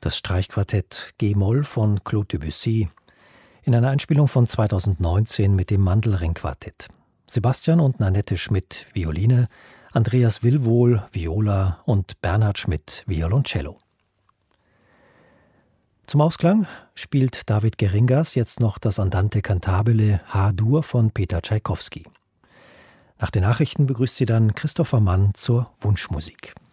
Das Streichquartett G-Moll von Claude Debussy in einer Einspielung von 2019 mit dem Mandelring-Quartett. Sebastian und Nanette Schmidt Violine, Andreas Willwohl Viola und Bernhard Schmidt Violoncello. Zum Ausklang spielt David Geringas jetzt noch das Andante cantabile H-Dur von Peter Tschaikowski. Nach den Nachrichten begrüßt sie dann Christopher Mann zur Wunschmusik.